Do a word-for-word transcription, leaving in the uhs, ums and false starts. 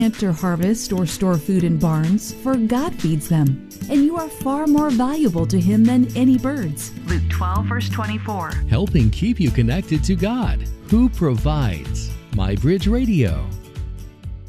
Plant or harvest or store food in barns, for God feeds them, and you are far more valuable to Him than any birds. Luke twelve, verse twenty-four. Helping keep you connected to God, who provides. My Bridge Radio.